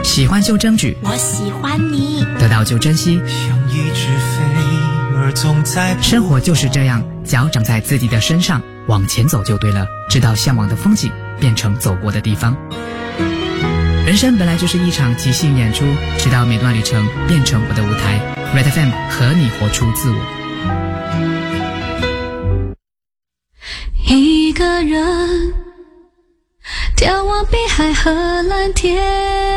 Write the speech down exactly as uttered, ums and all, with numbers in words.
喜欢就争取， 我喜欢你， 得到就珍惜。 像一只飞儿总在生活就是这样，脚长在自己的身上，往前走就对了，直到向往的风景变成走过的地方。人生本来就是一场即兴演出，直到每段旅程变成我的舞台。 Red F M 和你活出自我。 一个人眺望碧海和蓝天，